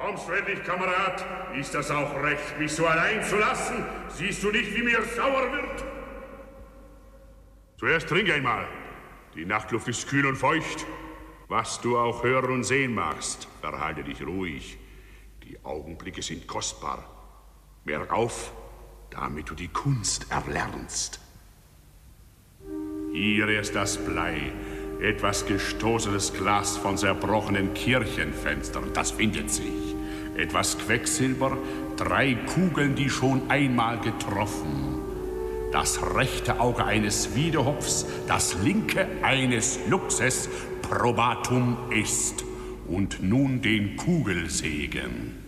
Kommst du endlich, Kamerad? Ist das auch recht, mich so allein zu lassen? Siehst du nicht, wie mir sauer wird? Zuerst trink einmal. Die Nachtluft ist kühl und feucht. Was du auch hören und sehen magst, verhalte dich ruhig. Die Augenblicke sind kostbar. Merk auf, damit du die Kunst erlernst. Hier ist das Blei. Etwas gestoßenes Glas von zerbrochenen Kirchenfenstern, das findet sich. Etwas Quecksilber, 3 Kugeln, die schon einmal getroffen. Das rechte Auge eines Wiedehopfs, das linke eines Luchses, probatum ist. Und nun den Kugelsegen.